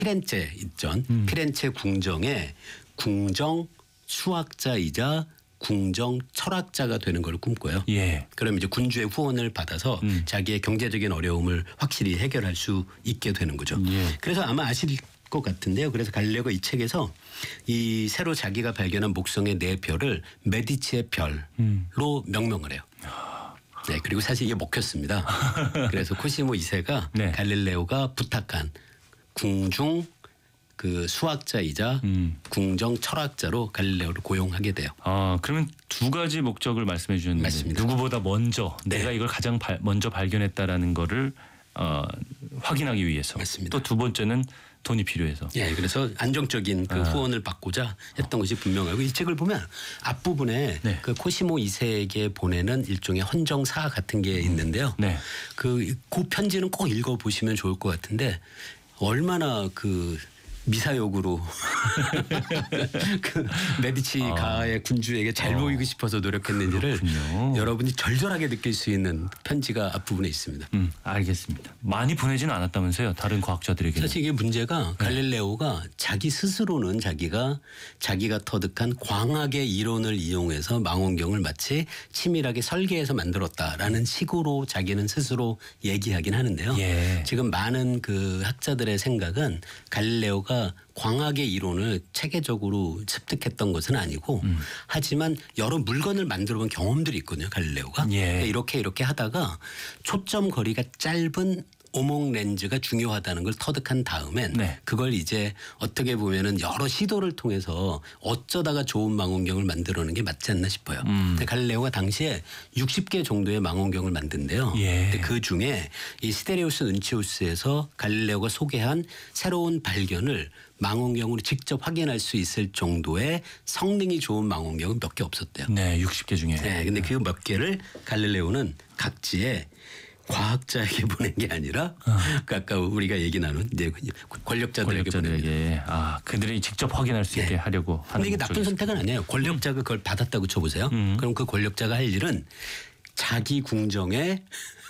피렌체 있죠. 피렌체 궁정의 궁정 수학자이자 궁정 철학자가 되는 걸 꿈꿔요. 예. 그럼 이제 군주의 후원을 받아서 자기의 경제적인 어려움을 확실히 해결할 수 있게 되는 거죠. 예. 그래서 아마 아실 것 같은데요. 그래서 갈릴레오가 이 책에서 이 새로 자기가 발견한 목성의 네 별을 메디치의 별로 명명을 해요. 네, 그리고 사실 이게 먹혔습니다. 그래서 코시모 2세가 네. 갈릴레오가 부탁한 궁중 그 수학자이자 궁정 철학자로 갈릴레오를 고용하게 돼요. 아, 그러면 두 가지 목적을 말씀해 주셨는데 맞습니다. 누구보다 먼저 네. 내가 이걸 가장 먼저 발견했다라는 거를 확인하기 위해서. 맞습니다. 또 두 번째는 돈이 필요해서. 예, 그래서 안정적인 그 후원을 받고자 했던 것이 분명하고 이 책을 보면 앞부분에 네. 그 코시모 2세에게 보내는 일종의 헌정사 같은 게 있는데요. 네. 그 편지는 꼭 읽어보시면 좋을 것 같은데 얼마나 그 미사역으로 그 메디치 가의 군주에게 잘 보이고 싶어서 노력했는지를 그렇군요. 여러분이 절절하게 느낄 수 있는 편지가 앞부분에 있습니다. 알겠습니다. 많이 보내지는 않았다면서요. 다른 과학자들에게. 사실 이게 문제가 갈릴레오가 자기 스스로는 자기가 터득한 광학의 이론을 이용해서 망원경을 마치 치밀하게 설계해서 만들었다라는 식으로 자기는 스스로 얘기하긴 하는데요. 예. 지금 많은 그 학자들의 생각은 갈릴레오가 광학의 이론을 체계적으로 습득했던 것은 아니고 하지만 여러 물건을 만들어 본 경험들이 있거든요. 갈릴레오가. 예. 이렇게 하다가 초점 거리가 짧은 오목 렌즈가 중요하다는 걸 터득한 다음엔 네. 그걸 이제 어떻게 보면은 여러 시도를 통해서 어쩌다가 좋은 망원경을 만들어내는 게 맞지 않나 싶어요. 근데 갈릴레오가 당시에 60개 정도의 망원경을 만든대요. 예. 근데 그 중에 이 시데리우스 눈치우스에서 갈릴레오가 소개한 새로운 발견을 망원경으로 직접 확인할 수 있을 정도의 성능이 좋은 망원경은 몇 개 없었대요. 네, 60개 중에. 네, 근데 그 몇 개를 갈릴레오는 각지에 과학자에게 보낸 게 아니라 그 아까 우리가 얘기 나눈 이제 권력자들에게 보낸 거죠. 권력자들에게 그들이 직접 확인할 수 있게 네. 하려고 하는 근데 이게 나쁜 선택은 아니에요. 권력자가 그걸 받았다고 쳐보세요. 그럼 그 권력자가 할 일은 자기 궁정에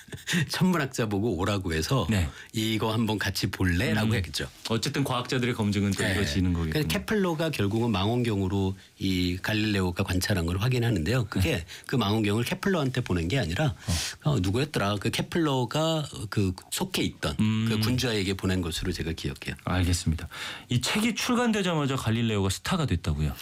천문학자 보고 오라고 해서 네. 이거 한번 같이 볼래라고 했겠죠. 어쨌든 과학자들의 검증은 또 이루어지는 거겠군요. 그래서 케플러가 결국은 망원경으로 이 갈릴레오가 관찰한 걸 확인하는데요. 그게 그 망원경을 케플러한테 보낸 게 아니라 누구였더라? 그 케플러가 그 속해 있던 그 군주에게 보낸 것으로 제가 기억해요. 알겠습니다. 이 책이 출간되자마자 갈릴레오가 스타가 됐다고요?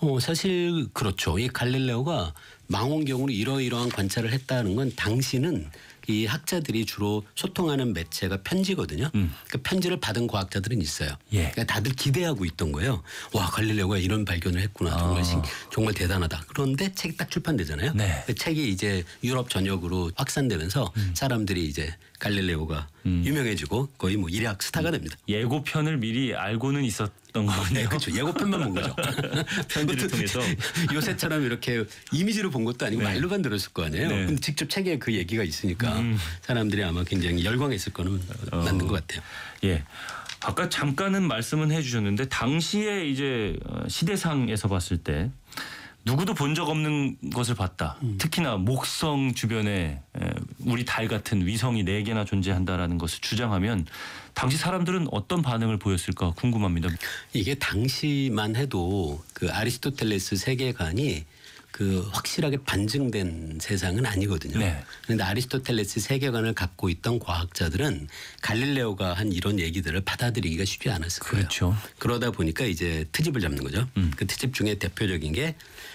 사실 그렇죠. 이 갈릴레오가 망원경으로 이러이러한 관찰을 했다는 건 당시는 이 학자들이 주로 소통하는 매체가 편지거든요. 그 편지를 받은 과학자들은 있어요. 예. 그러니까 다들 기대하고 있던 거예요. 와, 갈릴레오가 이런 발견을 했구나. 정말 대단하다. 그런데 책이 딱 출판되잖아요. 네. 그 책이 이제 유럽 전역으로 확산되면서 사람들이 이제 갈릴레오가 유명해지고 거의 뭐 일약 스타가 됩니다. 예고편을 미리 알고는 있었던 거군요. 네, 그렇죠. 예고편만 본 거죠. 편지를 통해서. 요새처럼 이렇게 이미지로 본 것도 아니고 말로만 들었을 거 아니에요. 네. 근데 직접 책에 그 얘기가 있으니까 사람들이 아마 굉장히 열광했을 거는 맞는 것 같아요. 예. 아까 잠깐은 말씀은 해주셨는데 당시에 이제 시대상에서 봤을 때 누구도 본 적 없는 것을 봤다. 특히나 목성 주변에 우리 달 같은 위성이 4개나 존재한다라는 것을 주장하면 당시 사람들은 어떤 반응을 보였을까 궁금합니다. 이게 당시만 해도 그 아리스토텔레스 세계관이 그 확실하게 반증된 세상은 아니거든요. 네. 그런데 아리스토텔레스 세계관을 갖고 있던 과학자들은 갈릴레오가 한 이런 얘기들을 받아들이기가 쉽지 않았을 거예요. 그렇죠. 그러다 보니까 이제 트집을 잡는 거죠. 그 트집 중에 대표적인 게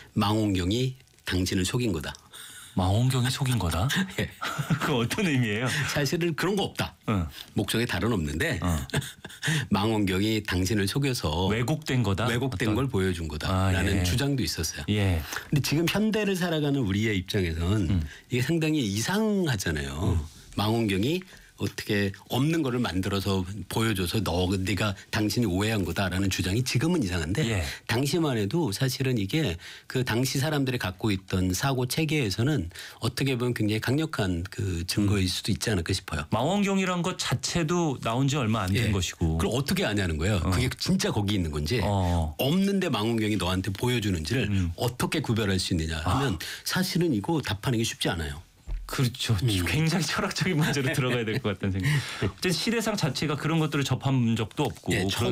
망원경이 당신을 속인 거다. 망원경이 속인 거다? 예. 그 어떤 의미예요? 사실은 그런 거 없다. 목적에 달은 없는데 망원경이 당신을 속여서 왜곡된 거다? 왜곡된 걸 보여준 거다라는 예. 주장도 있었어요. 예. 근데 지금 현대를 살아가는 우리의 입장에선 이게 상당히 이상하잖아요. 망원경이 어떻게 없는 거를 만들어서 보여줘서 네가 당신이 오해한 거다라는 주장이 지금은 이상한데 예. 당시만 해도 사실은 이게 그 당시 사람들이 갖고 있던 사고 체계에서는 어떻게 보면 굉장히 강력한 그 증거일 수도 있지 않을까 싶어요. 망원경이란 것 자체도 나온 지 얼마 안 된 예. 것이고. 그걸 어떻게 아냐는 거예요. 그게 진짜 거기 있는 건지 없는데 망원경이 너한테 보여주는지를 어떻게 구별할 수 있느냐 하면 사실은 이거 답하는 게 쉽지 않아요. 그렇죠. 굉장히 철학적인 문제로 들어가야 될 것 같다는 생각. 어쨌든 시대상 자체가 그런 것들을 접한 적도 없고 예, 그런